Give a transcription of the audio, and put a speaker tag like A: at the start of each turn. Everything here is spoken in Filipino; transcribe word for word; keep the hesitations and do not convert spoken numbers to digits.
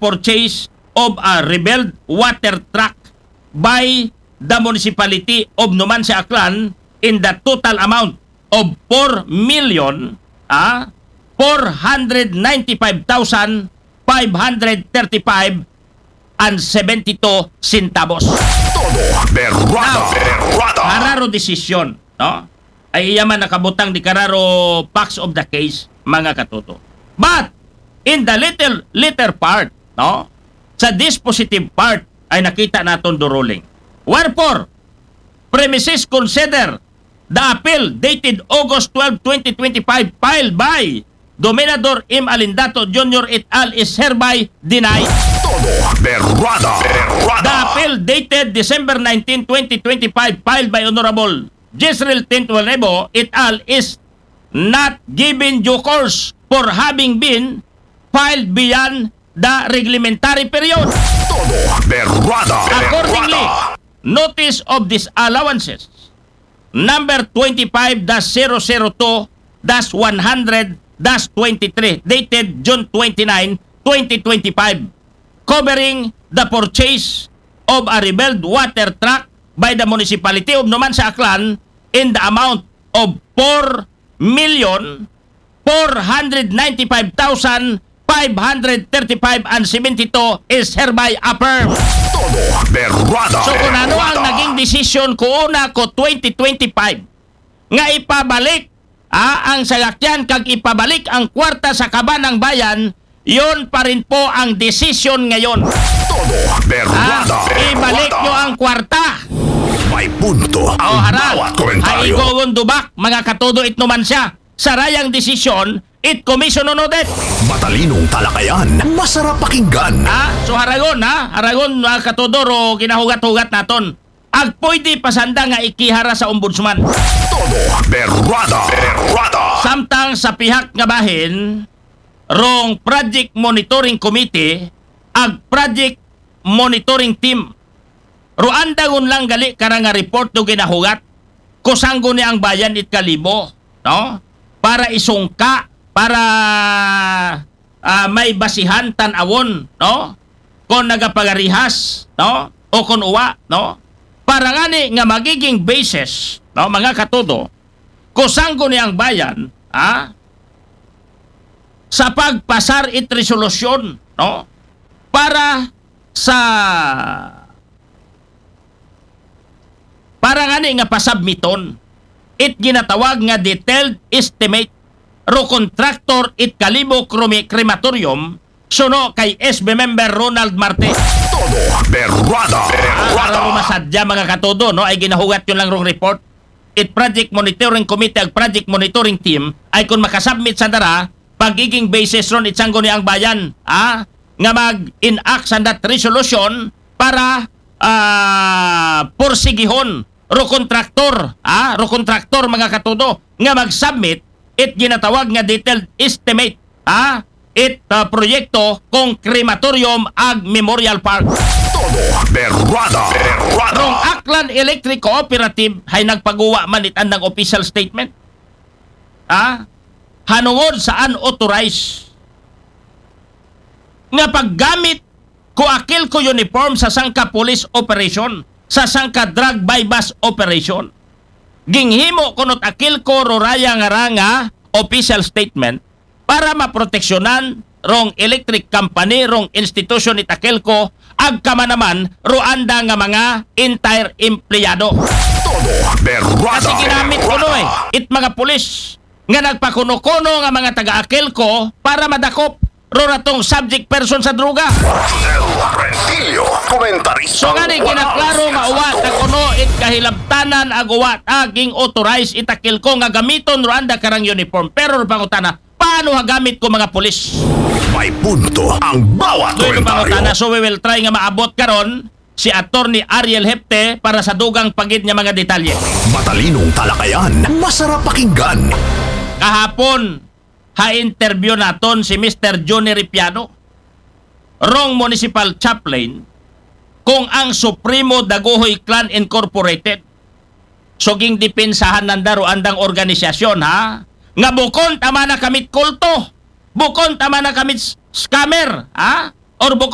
A: purchase of a rebuilt water truck by the municipality of Numancia, Aklan in the total amount of four million ah, four hundred ninety-five thousand five hundred thirty-five and seventy-two centavos.
B: Todo berrada,
A: Now,
B: berrada.
A: Kararo decision, no? Ay iyaman nakabutang di kararo facts of the case, mga katuto. But in the little later part, no? Sa dispositive part ay nakita naton do ruling. Wherefore, premises consider the appeal dated August twelfth, twenty twenty-five filed by Dominador M. Alindato Junior et al. Is hereby denied.
B: Todo berrada, berrada.
A: The appeal dated December nineteenth, twenty twenty-five filed by Honorable Jezreel Tintualebo et al. Is not given due course for having been filed beyond the reglementary period.
B: Todo berrada,
A: Accordingly,
B: berrada.
A: notice of disallowances number twenty-five dash zero zero two dash one hundred dash twenty-three dated June twenty-ninth, twenty twenty-five covering the purchase of a rebuilt water truck by the municipality of Numancia, Aklan in the amount of four million four hundred ninety-five thousand five hundred thirty-five and seventy-two is hereby affirmed.
B: Todo berrada,
A: So kung ano ang
B: berrada.
A: naging desisyon ko una ko twenty twenty-five nga ipabalik ah, ang salakyan kag ipabalik ang kwarta sa kabanang bayan, yon pa rin po ang desisyon ngayon.
B: Todo
A: Ah,
B: berrada,
A: ibalik
B: berrada.
A: nyo ang kwarta.
B: May punto
A: O
B: ang
A: haral,
B: bawat
A: ay
B: komentaryo.
A: igawon dubak, mga katudo it naman siya. Sarayang desisyon, it commission on audit.
B: Matalinong talakayan, masarap pakinggan.
A: Ha? So haragon ha? Haragon mga katudoro kinahugat-hugat naton. Ag pwede pasanda nga ikihara sa ombudsman.
B: Todo berrada, berrada.
A: Samtang sa pihak nga bahin, rong Project Monitoring Committee, ag Project Monitoring Team. Ruandagon lang gali kara nga report do ginahugat. Kusanggo ni ang bayan it kalibo, no? Para isungka, para ah, may basihan tan-awon, no? Kung nagapagarihas, no? O kung uwa, no? Para ngani nga magiging basis, no, mga katudo, kusanggo ni ang bayan, ah, sa pagpasar it resolusyon, no? Para sa para ngani nga pasubmiton it ginatawag nga detailed estimate ro contractor it Kalibo Krumi Crematorium suno kay S B member Ronald Marte.
B: Todo berrada,
A: Para
B: berrada.
A: masadya mga katodo, no, ay ginahugat yun lang rong report. It Project Monitoring Committee ag Project Monitoring Team ay kung makasubmit sa dara pagiging basis ron itsanggo ni ang bayan, ah, nga mag-enact sa that resolution para ah, porsigihon ro kontraktor, ah, ro kontraktor mga katudo nga mag-submit it ginatawag nga detailed estimate, ah, it ah, proyekto kung crematorium ag Memorial Park.
B: Todo berrada, berrada.
A: Rong Aklan Electric Cooperative ay nagpagawa man it andang official statement. Ah, hanungod sa unauthorized nga paggamit ko akil ko uniform sa sangka police operation, sa sangka drug bypass operation. Ginghimo kunot akil ko roraya nga ranga official statement para maproteksyonan rong electric company, rong institution it akil ko ag kamanaman ruanda nga mga entire empleyado.
B: Todo berrada,
A: Kasi ginamit ko no eh,
B: berrada.
A: it mga pulis nga nagpakuno-kuno nga mga taga-akil ko para madakop ro ratong subject person sa droga.
B: Marcel Rentillo, komentarista.
A: So nga ni kinaklaro nga uwat na kuno it kahilabtanan ag uwat aging authorized itakil ko nga gamiton Rwanda karang uniform. Pero pangutana, paano hagamit ko mga pulis?
B: May punto ang bawat
A: So
B: komentaryo.
A: pangutana, so we will try nga maabot karon si Attorney Ariel Hepte para sa dugang pagid nga mga detalye.
B: Matalinong talakayan, masarap pakinggan.
A: Kahapon, ha-interview naton si Mister Johnny Ripiano, rong municipal chaplain, kung ang Supremo Daguhoy Clan Incorporated. So, ging depensahan nanda ro andang organisasyon, ha? Nga bukon tama na kamit kulto, bukon tama na kamit scammer, ha? Or bukon